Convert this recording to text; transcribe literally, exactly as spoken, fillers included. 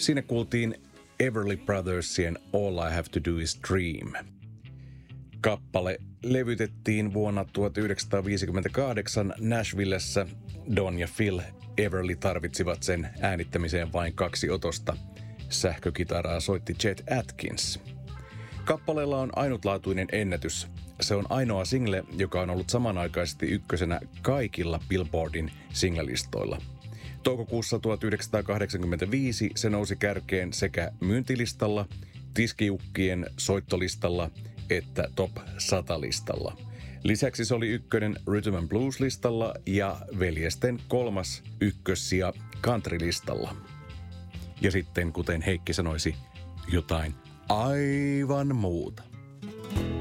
Siinä kuultiin Everly Brothersien All I Have to Do Is Dream. Kappale levytettiin vuonna tuhatyhdeksänsataaviisikymmentäkahdeksan Nashvillessä. Don ja Phil Everly tarvitsivat sen äänittämiseen vain kaksi otosta. Sähkökitaraa soitti Chet Atkins. Kappaleella on ainutlaatuinen ennätys. Se on ainoa single, joka on ollut samanaikaisesti ykkösenä kaikilla Billboardin singlelistoilla. Toukokuussa tuhatyhdeksänsataakahdeksankymmentäviisi se nousi kärkeen sekä myyntilistalla, tiskiukkien soittolistalla että Top sata-listalla. Lisäksi se oli ykkönen Rhythm and Blues-listalla ja veljesten kolmas ykkössija country-listalla. Ja sitten, kuten Heikki sanoisi, jotain aivan muuta.